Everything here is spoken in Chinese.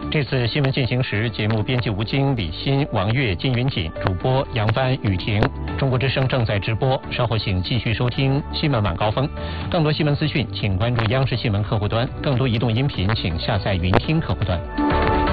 这次新闻进行时，节目编辑吴京、李欣、王悦、金云锦，主播杨帆、雨婷。中国之声正在直播，稍后请继续收听新闻晚高峰。更多新闻资讯，请关注央视新闻客户端；更多移动音频，请下载云听客户端。